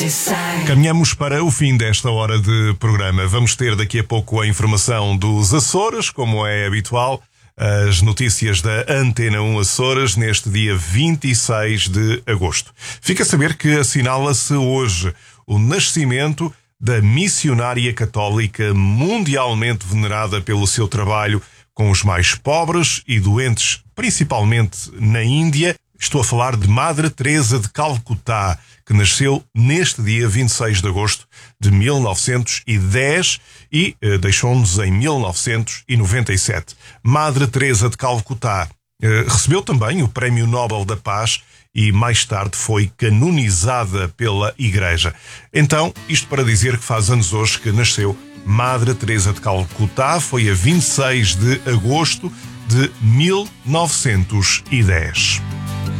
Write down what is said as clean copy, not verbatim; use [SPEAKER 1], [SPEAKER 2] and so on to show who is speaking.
[SPEAKER 1] Caminhamos para o fim desta hora de programa. Vamos ter daqui a pouco a informação dos Açores, como é habitual, as notícias da Antena 1 Açores neste dia 26 de agosto. Fica a saber que assinala-se hoje o nascimento da missionária católica mundialmente venerada pelo seu trabalho com os mais pobres e doentes, principalmente na Índia. Estou a falar de Madre Teresa de Calcutá, que nasceu neste dia 26 de agosto de 1910 e deixou-nos em 1997. Madre Teresa de Calcutá recebeu também o Prémio Nobel da Paz e mais tarde foi canonizada pela Igreja. Então, isto para dizer que faz anos hoje que nasceu Madre Teresa de Calcutá, foi a 26 de agosto de 1910.